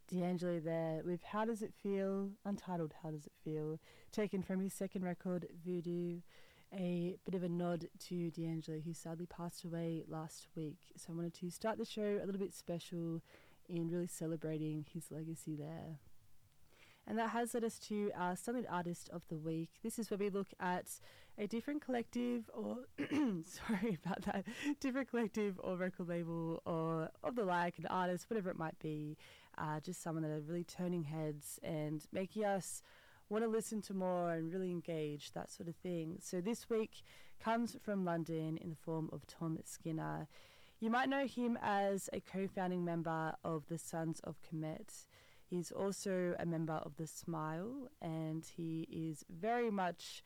D'Angelo there with How Does It Feel, untitled How Does It Feel, taken from his second record, Voodoo, a bit of a nod to D'Angelo, who sadly passed away last week. So I wanted to start the show a little bit special in really celebrating his legacy there. And that has led us to our Summit Artist of the Week. This is where we look at a different collective or, sorry about that, different collective or record label or of the like, an artist, whatever it might be, just someone that are really turning heads and making us want to listen to more and really engage, that sort of thing. So this week comes from London in the form of Tom Skinner. You might know him as a co-founding member of the Sons of Kemet. He's also a member of The Smile, and he is very much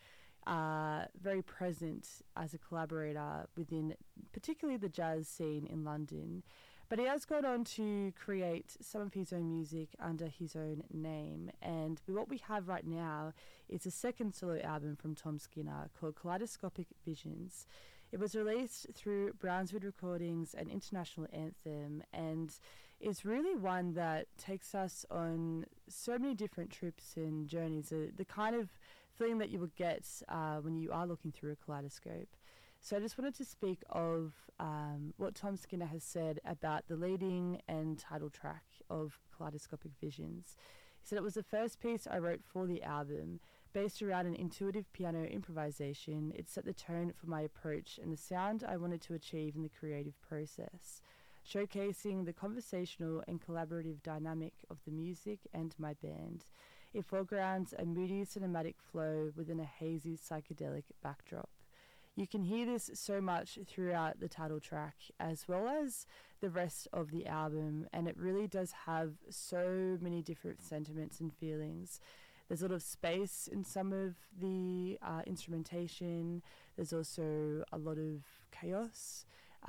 very present as a collaborator within particularly the jazz scene in London. But he has gone on to create some of his own music under his own name. And what we have right now is a second solo album from Tom Skinner called Kaleidoscopic Visions. It was released through Brownswood Recordings and International Anthem, and it's really one that takes us on so many different trips and journeys, the kind of feeling that you would get when you are looking through a kaleidoscope. So I just wanted to speak of what Tom Skinner has said about the leading and title track of Kaleidoscopic Visions. He said, "It was the first piece I wrote for the album. Based around an intuitive piano improvisation, it set the tone for my approach and the sound I wanted to achieve in the creative process, showcasing the conversational and collaborative dynamic of the music and my band. It foregrounds a moody cinematic flow within a hazy psychedelic backdrop. You can hear this so much throughout the title track as well as the rest of the album, and it really does have so many different sentiments and feelings. There's a lot of space in some of the instrumentation. There's also a lot of chaos,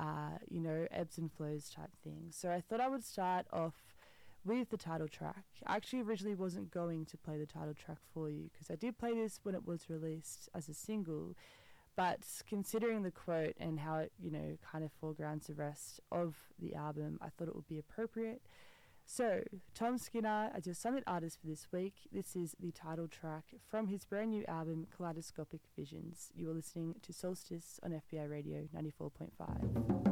ebbs and flows type things. So I thought I would start off with the title track. I actually originally wasn't going to play the title track for you because I did play this when it was released as a single, but considering the quote and how it, kind of foregrounds the rest of the album, I thought it would be appropriate. So, Tom Skinner as your Summit Artist for this week. This is the title track from his brand new album, Kaleidoscopic Visions. You are listening to Solstice on FBI Radio 94.5.